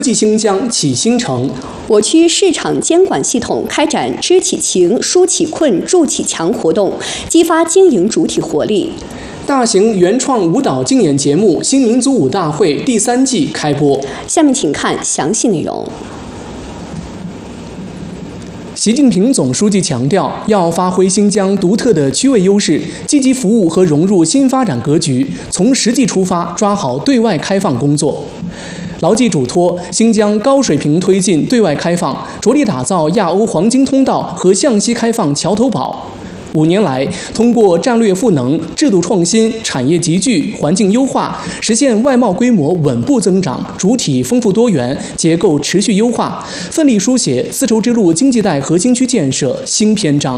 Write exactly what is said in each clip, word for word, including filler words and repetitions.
计新疆启新城， 我区市场监管系统开展知起情、疏起困、筑起强活动，激发经营主体活力。 大型原创舞蹈竞演节目《新民族舞大会》第三季开播。 下面请看详细内容。 习近平总书记强调，要发挥新疆独特的区位优势，积极服务和融入新发展格局，从实际出发，抓好对外开放工作。牢记嘱托，新疆高水平推进对外开放，着力打造亚欧黄金通道和向西开放桥头堡。五年来，通过战略赋能、制度创新、产业集聚、环境优化，实现外贸规模稳步增长，主体丰富多元，结构持续优化，奋力书写丝绸之路经济带核心区建设新篇章。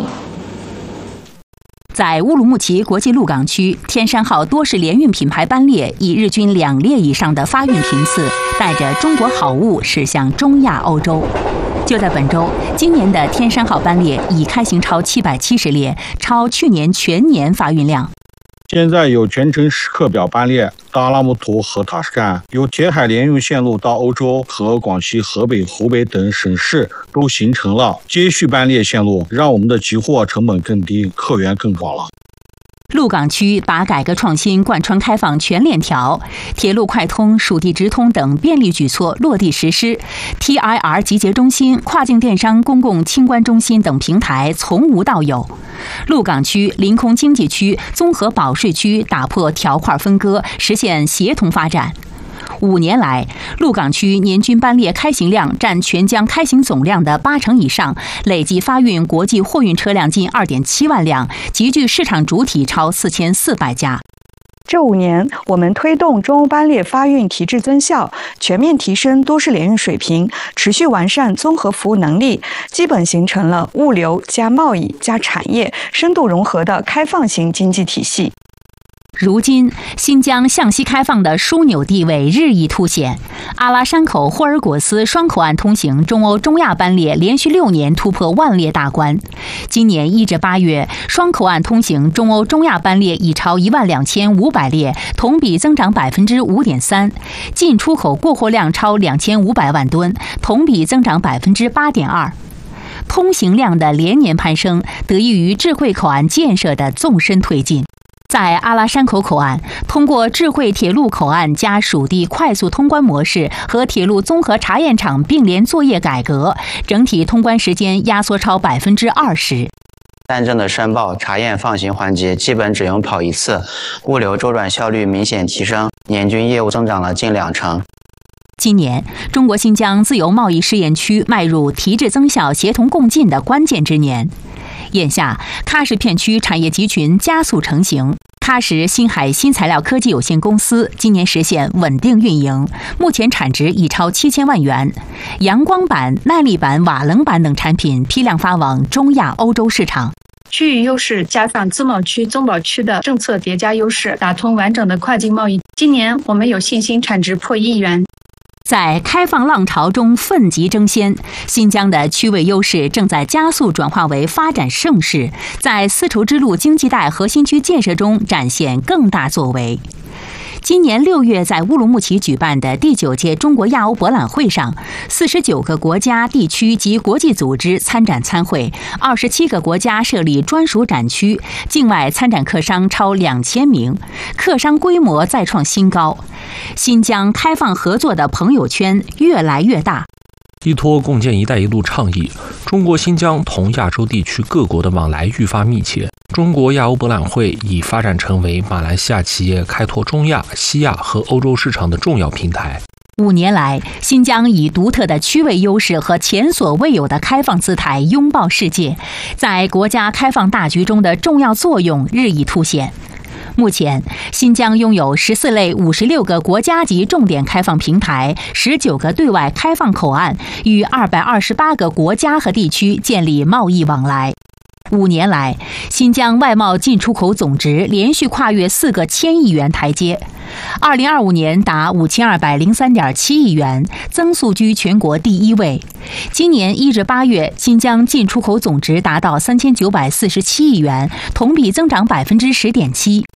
在乌鲁木齐国际陆港区，天山号多式联运品牌班列以日均两列以上的发运频次，带着中国好物驶向中亚欧洲。就在本周，今年的天山号班列已开行超七百七十列，超去年全年发运量。 现在有全程课表班列到阿拉木图和塔什干，有铁海联运线路到欧洲和广西、河北、湖北等省市都形成了接续班列线路，让我们的集货成本更低，客源更广了。 陆港区把改革创新贯穿开放全链条，铁路快通、属地直通等便利举措落地实施 ，T I R 集结中心、跨境电商公共清关中心等平台从无到有。陆港区、临空经济区、综合保税区打破条块分割，实现协同发展。五年来，陆港区年均班列开行量占全疆开行总量的八成以上，累计发运国际货运车辆近 二点七万辆，集聚市场主体超四千四百家。 这五年，我们推动中欧班列发运提质增效，全面提升多式联运水平，持续完善综合服务能力，基本形成了物流加贸易加产业深度融合的开放型经济体系。 如今，新疆向西开放的枢纽地位日益凸显。阿拉山口霍尔果斯双口岸通行中欧中亚班列连续六年突破万列大关。今年一至八月，双口岸通行中欧中亚班列已超一万两千五百列，同比增长百分之五点三；进出口过货量超两千五百万吨，同比增长百分之八点二。通行量的连年攀升，得益于智慧口岸建设的纵深推进。在阿拉山口口岸，通过智慧铁路口岸加属地快速通关模式和铁路综合查验场并联作业改革，整体通关时间压缩超百分之二十。 单证的申报、查验、放行环节基本只用跑一次，物流周转效率明显提升，年均业务增长了近两成。 今年，中国新疆自由贸易试验区迈入提质增效、协同共进的关键之年。眼下，喀什片区产业集群加速成型。喀什新海新材料科技有限公司今年实现稳定运营，目前产值已超七千万元。阳光板、耐力板、瓦楞板等产品批量发往中亚、欧洲市场。 区域优势加上自贸区、综保区的政策叠加优势，打通完整的跨境贸易。今年我们有信心产值破亿元。 在开放浪潮中奋楫争先，新疆的区位优势正在加速转化为发展盛世，在丝绸之路经济带核心区建设中展现更大作为。今年六月在乌鲁木齐举办的第九届中国亚欧博览会上，四十九个国家、地区及国际组织参展参会，二十七个国家设立专属展区，境外参展客商超两千名，客商规模再创新高。新疆开放合作的朋友圈越来越大。 依托共建“一带一路”倡议，中国新疆同亚洲地区各国的往来愈发密切。中国亚欧博览会已发展成为马来西亚企业开拓中亚、西亚和欧洲市场的重要平台。 五年来，新疆以独特的区位优势和前所未有的开放姿态拥抱世界，在国家开放大局中的重要作用日益凸显。目前，新疆拥有十四类五十六个国家级重点开放平台，十九个对外开放口岸，与二百二十八个国家和地区建立贸易往来。五年来，新疆外贸进出口总值连续跨越四个千亿元台阶，二零二五年达五千二百零三点七亿元，增速居全国第一位。今年一至八月，新疆进出口总值达到三千九百四十七亿元，同比增长百分之十点七。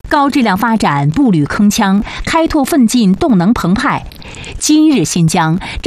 高质量发展步履铿锵，开拓奋进动能澎湃。今日新疆